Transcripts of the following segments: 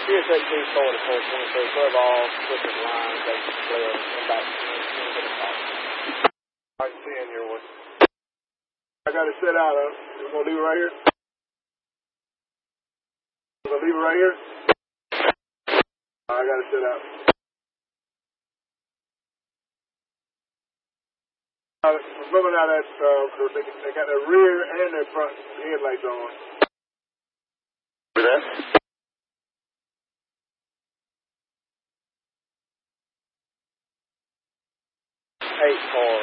Sirius XT forward to 423, club all, switch the lines, they clear, and back into the top. I can see in your one. I got it set out, we're going to leave it right here? We're going to leave it right here? I got it set out. Remember now that they got their rear and their front headlights on. For that? Eight four.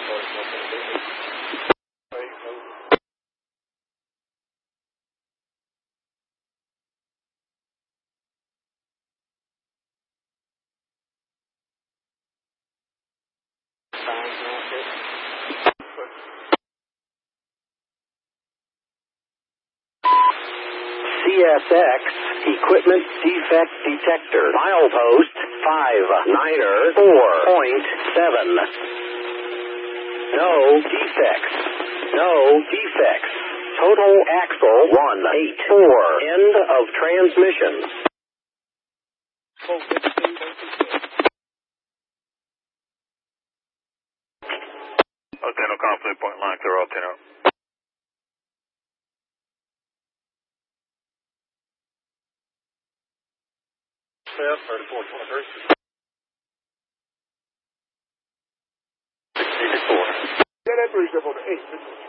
CSX Equipment Defect Detector. Milepost 594.7. No defects. No defects. Total axle 184. End of transmission. Okay, no conflict, point line, clear all 10 out. Yeah, 3423. 64. Yeah, that 3 on the 8.